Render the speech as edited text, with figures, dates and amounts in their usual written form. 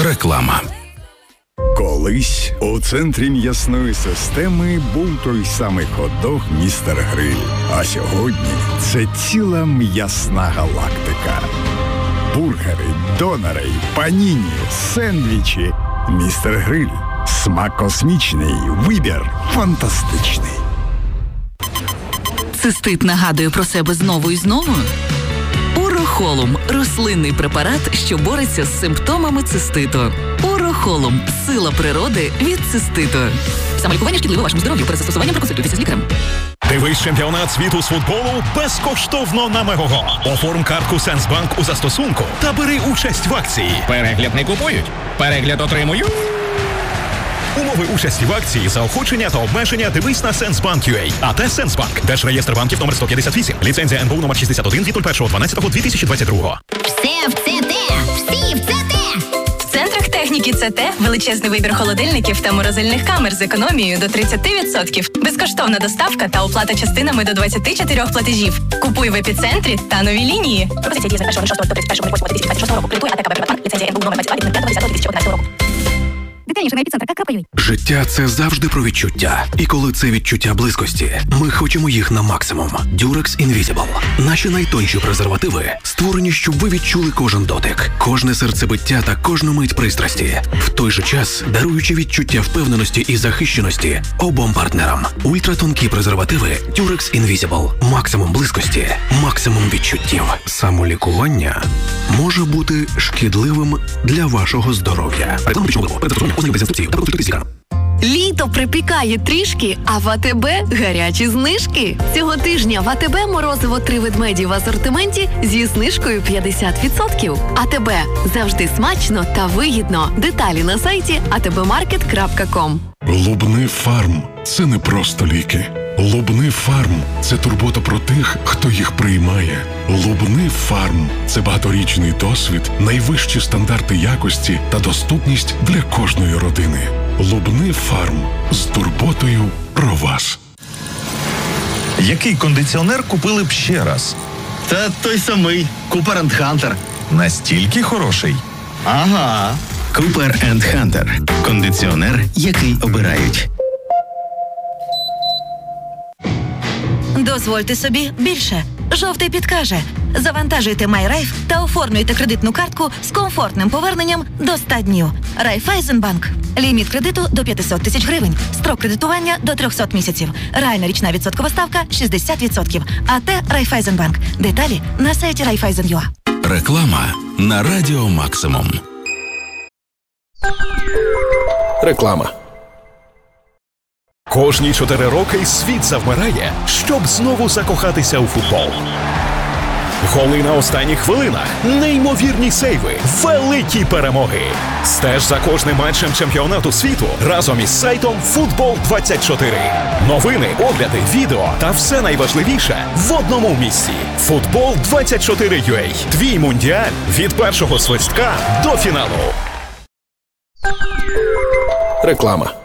Реклама. Колись у центрі м'ясної системи був той самий хот-дог «Містер Гриль». А сьогодні це ціла м'ясна галактика. Бургери, донери, паніні, сендвічі. «Містер Гриль». Смак космічний, вибір фантастичний. Цистит нагадує про себе знову і знову? Урохолум – рослинний препарат, що бореться з симптомами циститу. Урохолум – сила природи від циститу. Самолікування шкідливо вашому здоров'ю. Перед застосуванням проконсультуйтеся з лікарем. Дивись чемпіонат світу з футболу безкоштовно на Мегого. Оформ картку Сенсбанк у застосунку та бери участь в акції. Перегляд не купують, перегляд отримують. Умови участі в акції, заохочення та обмеження дивись на Сенсбанк.ua. АТ Сенсбанк. Держреєстр банків номер 158. Ліцензія НБУ номер 61 від 01.12.2022. Все в ЦТ! Всі в ЦТ! В центрах техніки ЦТ величезний вибір холодильників та морозильних камер з економією до 30%. Безкоштовна доставка та оплата частинами до 24 платежів. Купуй в епіцентрі та нові лінії. Пропозиція діє з 1.06 до 31.08.2026 року. Придбуй АТ КБ «Приватбанк». Ліцензія НБУ номер 22 від 05.10.2011 року. Детальніше на епіцентр.ua. Життя – це завжди про відчуття. І коли це відчуття близькості, ми хочемо їх на максимум. Durex Invisible. Наші найтонші презервативи створені, щоб ви відчули кожен дотик, кожне серцебиття та кожну мить пристрасті. В той же час, даруючи відчуття впевненості і захищеності обом партнерам. Ультратонкі презервативи Durex Invisible. Максимум близькості, максимум відчуттів. Самолікування може бути шкідливим для вашого здоров'я. Реклама пічного ознайомтесь з інструкцією та проконсультуйтесь з лікарем. Літо припікає трішки, а в АТБ гарячі знижки. Цього тижня в АТБ морозиво 3 ведмеді в асортименті зі знижкою 50%. АТБ – завжди смачно та вигідно. Деталі на сайті atbmarket.com. Лубни Фарм – це не просто ліки. Лубни Фарм – це турбота про тих, хто їх приймає. Лубни Фарм – це багаторічний досвід, найвищі стандарти якості та доступність для кожної родини. Лубни Фарм з турботою про вас. Який кондиціонер купили б ще раз? Та той самий Cooper & Hunter. Настільки хороший? Ага. Cooper & Hunter. Кондиціонер, який обирають. Дозвольте собі більше. Жовтий підкаже. Завантажуйте MyRaiff та оформлюйте кредитну картку з комфортним поверненням до 100 днів. Райфайзенбанк. Ліміт кредиту до 500 тисяч гривень. Строк кредитування до 300 місяців. Реальна річна відсоткова ставка 60%. АТ Райфайзенбанк. Деталі на сайті Raiffeisen.ua. Реклама на Радіо Максимум. Реклама. Кожні 4 роки світ завмирає, щоб знову закохатися у футбол. Голи на останніх хвилинах, неймовірні сейви, великі перемоги. Стеж за кожним матчем чемпіонату світу разом із сайтом Футбол24. Новини, огляди, відео та все найважливіше в одному місці. Футбол24.ua. Твій мундіаль від першого свистка до фіналу. Реклама.